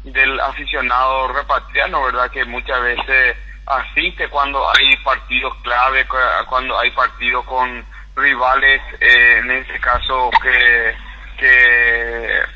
del aficionado repatriano, ¿verdad? Que muchas veces asiste cuando hay partidos clave, cuando hay partidos con rivales, en este caso que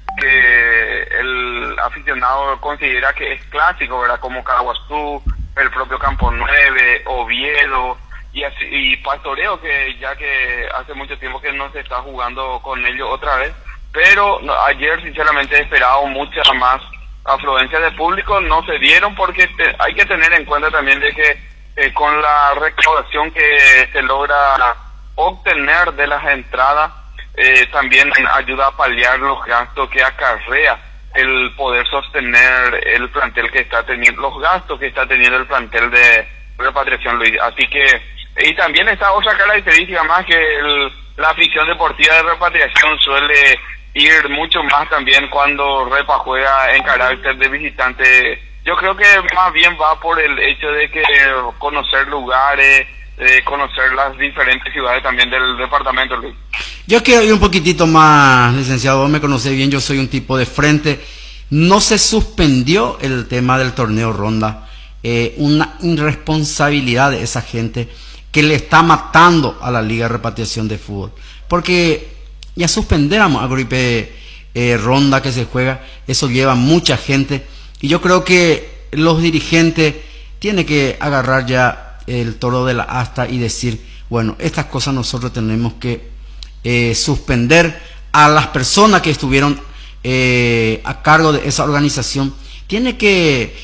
el aficionado considera que es clásico, ¿verdad? Como Caguazú, el propio Campo 9, Oviedo y así, y Pastoreo, que ya que hace mucho tiempo que no se está jugando con ellos otra vez, pero ayer sinceramente esperaba mucha más afluencia de público, no se dieron porque hay que tener en cuenta también de que con la recaudación que se logra obtener de las entradas, también ayuda a paliar los gastos que acarrea el poder sostener el plantel que está teniendo, los gastos que está teniendo el plantel de Repatriación, Luis. Así que, y también está otra característica más, que la afición deportiva de Repatriación suele ir mucho más también cuando Repa juega en carácter de visitante. Yo creo que más bien va por el hecho de que conocer lugares, conocer las diferentes ciudades también del departamento, Luis. Yo quiero ir un poquitito más, licenciado, vos me conocés bien, yo soy un tipo de frente. No se suspendió el tema del torneo Ronda, una irresponsabilidad de esa gente que le está matando a la Liga de Repatriación de Fútbol, porque ya suspenderamos a Gripe Ronda que se juega, eso lleva mucha gente, y yo creo que los dirigentes tienen que agarrar ya el toro de la asta y decir, bueno, estas cosas nosotros tenemos que suspender. A las personas que estuvieron a cargo de esa organización, tiene que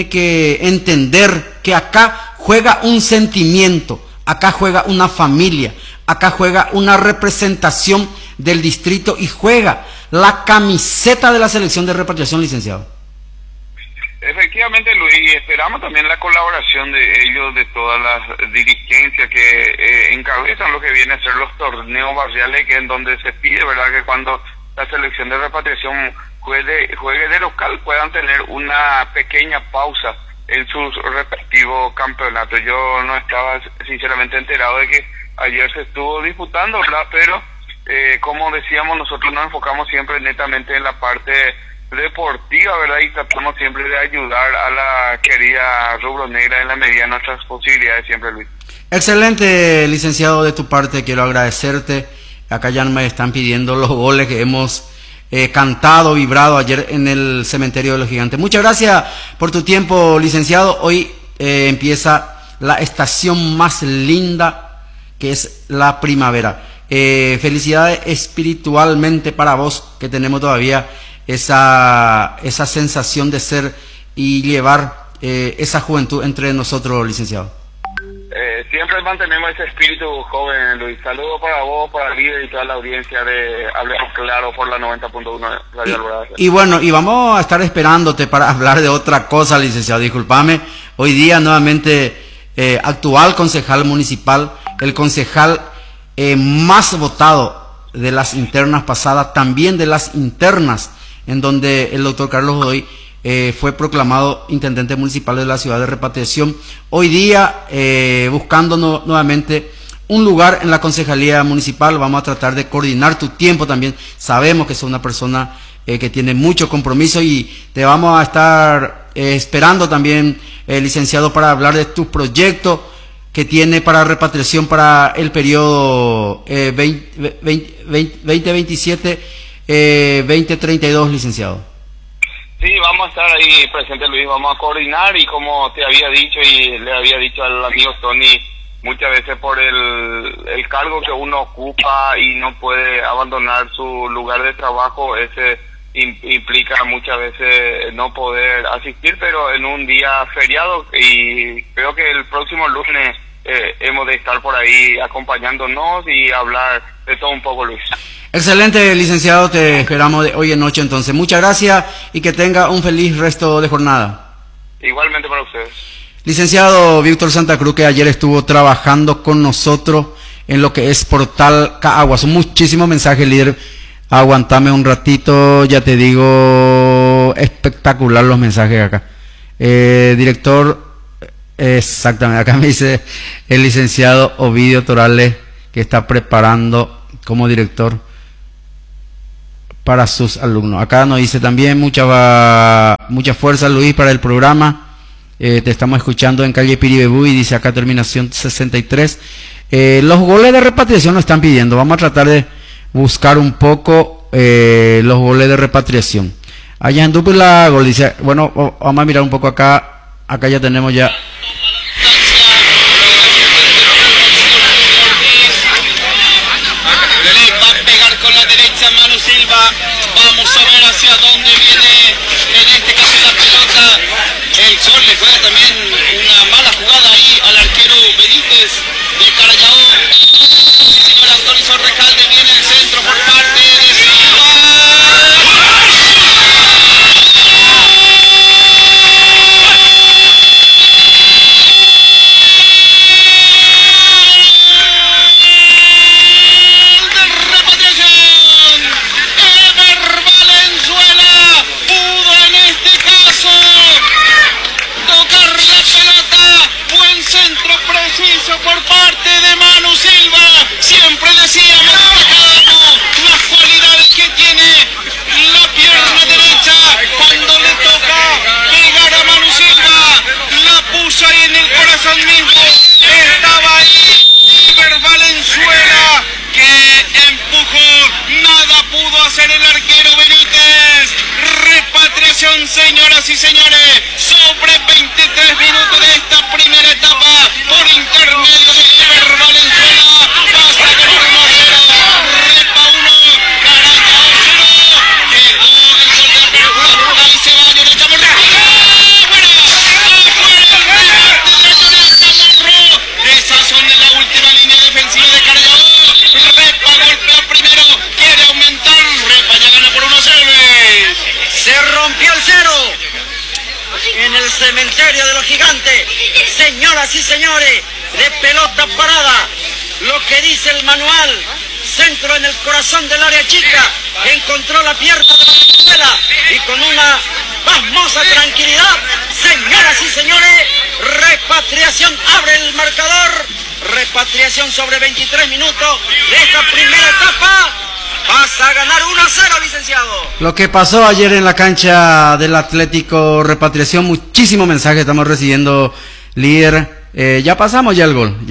entender que acá juega un sentimiento, acá juega una familia, acá juega una representación del distrito y juega la camiseta de la selección de Repatriación, licenciado. Efectivamente, Luis, esperamos también la colaboración de ellos, de todas las dirigencias que encabezan lo que viene a ser los torneos barriales, que en donde se pide, ¿verdad?, que cuando la selección de Repatriación juegue de local puedan tener una pequeña pausa en sus respectivos campeonatos. Yo no estaba sinceramente enterado de que ayer se estuvo disputando, ¿verdad?, pero como decíamos, nosotros nos enfocamos siempre netamente en la parte deportiva, ¿verdad?, y tratamos siempre de ayudar a la querida Rubro Negra en la medida de nuestras posibilidades siempre, Luis. Excelente, licenciado, de tu parte quiero agradecerte. Acá ya me están pidiendo los goles que hemos cantado, vibrado ayer en el Cementerio de los Gigantes. Muchas gracias por tu tiempo, licenciado. Hoy empieza la estación más linda, que es la primavera. Felicidades espiritualmente para vos, que tenemos todavía esa sensación de ser y llevar esa juventud entre nosotros, licenciado. Siempre mantenemos ese espíritu joven, Luis. Saludos para vos, para el líder y toda la audiencia de Hablemos Claro por la 90.1 Radio Alborada. Y bueno, y vamos a estar esperándote para hablar de otra cosa, licenciado. Discúlpame, hoy día nuevamente actual concejal municipal, el concejal más votado de las internas pasadas, también de las internas, en donde el doctor Carlos Godoy fue proclamado intendente municipal de la ciudad de Repatriación. Hoy día, buscando nuevamente un lugar en la concejalía municipal, vamos a tratar de coordinar tu tiempo también. Sabemos que sos una persona que tiene mucho compromiso y te vamos a estar esperando también, licenciado, para hablar de tus proyectos que tiene para Repatriación para el periodo 2027-2032, licenciado. Sí, vamos a estar ahí presente, Luis, vamos a coordinar, y como te había dicho y le había dicho al amigo Tony, muchas veces por el cargo que uno ocupa y no puede abandonar su lugar de trabajo, ese implica muchas veces no poder asistir, pero en un día feriado, y creo que el próximo lunes hemos de estar por ahí acompañándonos y hablar de todo un poco, Luis. Excelente, licenciado, te esperamos de hoy en noche entonces. Muchas gracias y que tenga un feliz resto de jornada. Igualmente para ustedes. Licenciado Víctor Santa Cruz, que ayer estuvo trabajando con nosotros en lo que es Portal Caguas. Muchísimos mensajes, líder. Aguantame un ratito, ya te digo, espectacular los mensajes acá. Director, exactamente, acá me dice el licenciado Ovidio Torales, que está preparando como director para sus alumnos. Acá nos dice también mucha fuerza, Luis, para el programa. Te estamos escuchando en calle Piribebú y dice acá terminación 63. Los goles de repatriación nos están pidiendo. Vamos a tratar de buscar un poco los goles de repatriación. Allá en Dupla gol dice, bueno, vamos a mirar un poco acá. Acá ya tenemos ya. Va a pegar con la derecha Manu Silva. Vamos a ver hacia dónde viene en este caso la pelota. El sol le juega también una mala jugada ahí al arquero Benítez de Carayaó. Sí, señor Antonio Recalde, viene el centro por parte de por parte de Manu Silva. Siempre decíamos, destacábamos las cualidades que tiene la pierna derecha. Cuando le toca pegar a Manu Silva, la puso ahí en el corazón mismo. Estaba ahí Iber Valenzuela, que empujó. Nada pudo hacer el arquero Benítez. Repatriación, señoras y señores, sobre 23 minutos de esta primera etapa, por intermedio de Iber Valenzuela, pasa a ganar 1-0, Repa 1, Carayaó 0, llegó el gol de Perú, ahí se va derecha por afuera el remate de Chamorro, desazón en la última línea defensiva de Carayaó. Repa golpea primero, quiere aumentar, Repa ya gana por 1-0. Se rompió el cero en el cementerio de los gigantes. Señoras y señores, de pelota parada, lo que dice el manual, centro en el corazón del área chica, encontró la pierna de Valenzuela y con una pasmosa tranquilidad, señoras y señores, repatriación abre el marcador. Repatriación sobre 23 minutos de esta primera etapa. Pasa a ganar 1-0, licenciado. Lo que pasó ayer en la cancha del Atlético Repatriación, muchísimos mensajes estamos recibiendo, líder. Ya pasamos ya el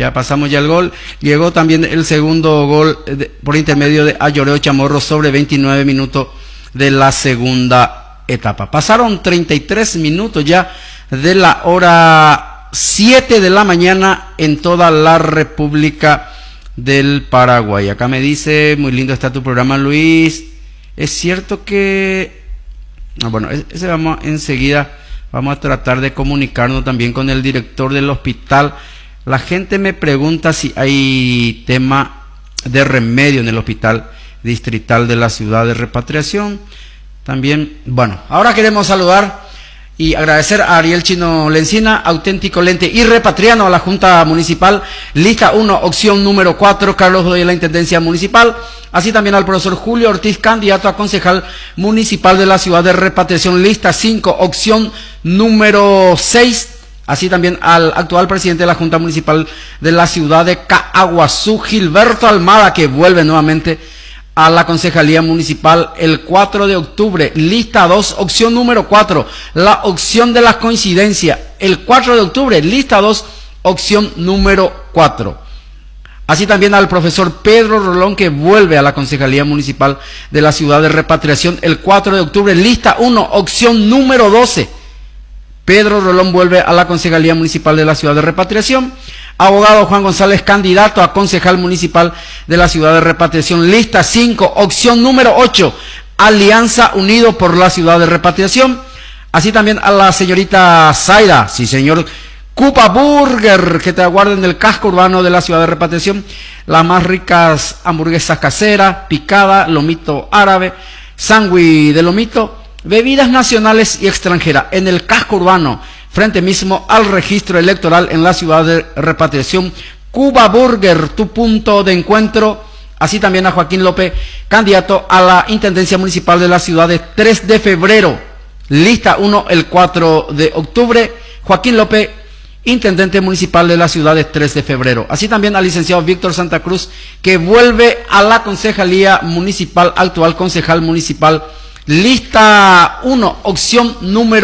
gol. Llegó también el segundo gol por intermedio de Ayoreo Chamorro sobre 29 minutos de la segunda etapa. Pasaron 33 minutos ya de la hora 7 de la mañana en toda la República del Paraguay. Acá me dice, muy lindo está tu programa, Luis. Es cierto que... bueno, ese vamos enseguida, vamos a tratar de comunicarnos también con el director del hospital. La gente me pregunta si hay tema de remedio en el hospital distrital de la ciudad de Repatriación. También, bueno, ahora queremos saludar y agradecer a Ariel Chino Lencina, auténtico lente y repatriano a la Junta Municipal, lista 1, opción número 4, Carlos Godoy de la Intendencia Municipal, así también al profesor Julio Ortiz, candidato a concejal municipal de la ciudad de Repatriación, lista 5, opción número 6, así también al actual presidente de la Junta Municipal de la ciudad de Caaguazú, Gilberto Almada, que vuelve nuevamente a la concejalía municipal el 4 de octubre, lista 2, opción número 4, la opción de la coincidencia, el 4 de octubre, lista 2, opción número 4. Así también al profesor Pedro Rolón, que vuelve a la concejalía municipal de la ciudad de Repatriación el 4 de octubre, lista 1, opción número 12. Pedro Rolón vuelve a la concejalía municipal de la ciudad de Repatriación. Abogado Juan González, candidato a concejal municipal de la ciudad de Repatriación, lista 5, opción número 8, Alianza Unido por la ciudad de Repatriación. Así también a la señorita Zaida, sí señor, Cupa Burger, que te aguarden del casco urbano de la ciudad de Repatriación, las más ricas hamburguesas caseras, picada, lomito árabe, sándwich de lomito, bebidas nacionales y extranjeras, en el casco urbano, frente mismo al registro electoral en la ciudad de Repatriación. Cuba Burger, tu punto de encuentro. Así también a Joaquín López, candidato a la Intendencia Municipal de la ciudad de 3 de febrero, lista 1, el 4 de octubre. Joaquín López intendente municipal de la ciudad de 3 de febrero. Así también al licenciado Víctor Santa Cruz, que vuelve a la concejalía municipal, actual concejal municipal, lista 1, opción número